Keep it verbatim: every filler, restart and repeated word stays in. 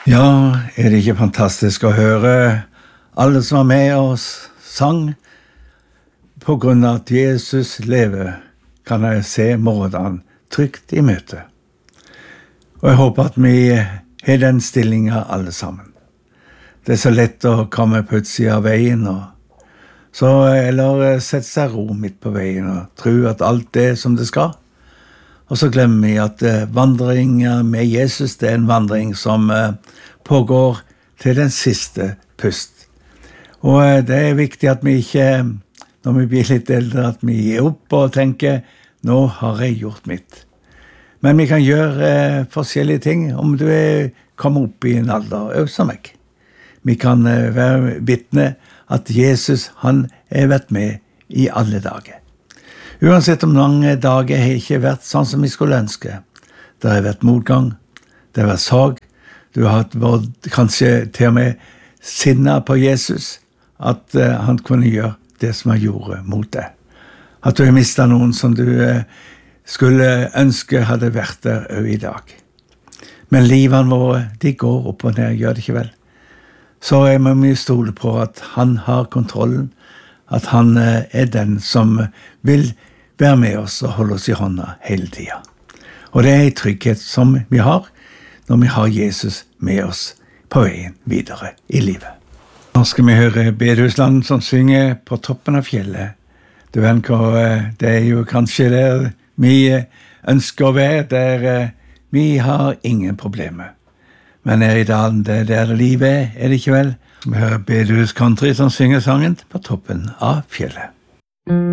Ja, er det ikke fantastisk å høre alle som var med oss sang? På grunn av at Jesus lever, kan jeg se morgendagen trygt i møte. Og jeg håper at vi har den stillingen alle sammen. Det er så lett å komme på utsiden av veien, og så, eller sette seg ro midt på veien og tro at alt er som det skal. Og så glemmer vi at vandring med Jesus, det er en vandring som pågår til den siste pust. Og det er viktig at vi ikke, når vi blir litt eldre, at vi gir opp og tenker, nå har jeg gjort mitt. Men vi kan gjøre forskjellige ting om du er kommet opp i en alder, også som meg. Vi kan være vitne at Jesus, han er vært med i alle dager. Uansett om mange dager har ikke vært sånn som vi skulle ønske. Det har vært motgang, det har vært sorg, du har vært kanskje til og med sinnet på Jesus, at uh, han kunne gjøre det som han gjorde mot deg. At du har mistet noen som du uh, skulle ønske hadde vært der også i dag. Men livene våre, de går opp og ned, gjør det ikke vel? Så er vi mye stole på at han har kontrollen, at han uh, er den som vil være med oss og holde oss i hånda hele tiden. Og det er en trygghet som vi har når vi har Jesus med oss på veien videre i livet. Nå skal vi høre Bedehusland som synger på toppen av fjellet. Du vet hva, det er jo kanskje der vi ønsker å være, der vi har ingen problemer. Men her i dalen, det er der livet er, er det ikke vel? Vi hører Bedehus Country som synger sangen på toppen av fjellet.